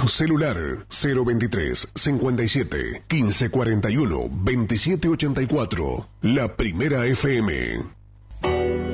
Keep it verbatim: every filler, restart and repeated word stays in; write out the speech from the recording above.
Celular cero veintitrés, cincuenta y siete, quince cuarenta y uno, veintisiete ochenta y cuatro. La Primera F M.